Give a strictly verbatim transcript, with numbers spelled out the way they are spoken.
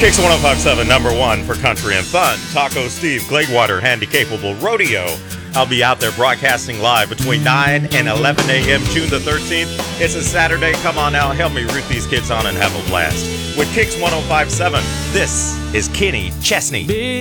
Kicks one oh five point seven, number one for country and fun. Taco Steve, Gladewater, Handy Capable Rodeo. I'll be out there broadcasting live between nine and eleven a.m. June the thirteenth. It's a Saturday. Come on out. Help me root these kids on and have a blast. With Kicks one oh five point seven, this is Kenny Chesney.